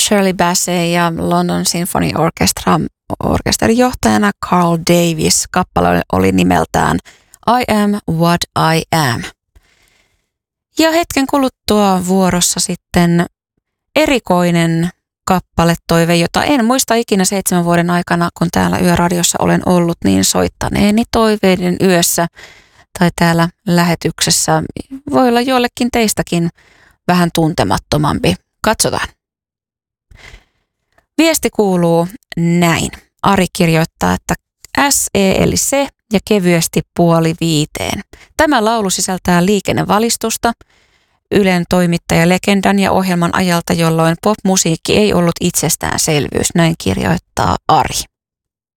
Shirley Bassey ja London Symphony Orchestran johtajana Carl Davis. Kappale oli nimeltään I Am What I Am. Ja hetken kuluttua vuorossa sitten erikoinen kappaletoive, jota en muista ikinä 7 vuoden aikana, kun täällä Yöradiossa olen ollut, niin soittaneeni toiveiden yössä tai täällä lähetyksessä. Voi olla joillekin teistäkin vähän tuntemattomampi. Katsotaan. Viesti kuuluu näin. Ari kirjoittaa, että SE eli se ja kevyesti 4:30. Tämä laulu sisältää liikennevalistusta Ylen toimittajalegendan ja ohjelman ajalta, jolloin popmusiikki ei ollut itsestäänselvyys. Näin kirjoittaa Ari.